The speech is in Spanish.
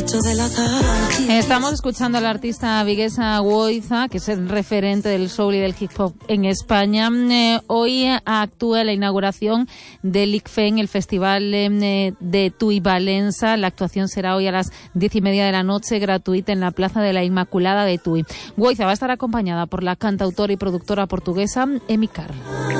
Estamos escuchando a la artista viguesa Woiza, que es el referente del soul y del hip hop en España. Hoy actúa en la inauguración del ICFEN, el Festival de Tui Valença. La actuación será hoy a las 10:30 de la noche, gratuita en la Plaza de la Inmaculada de Tui. Woiza va a estar acompañada por la cantautora y productora portuguesa Emi Carl.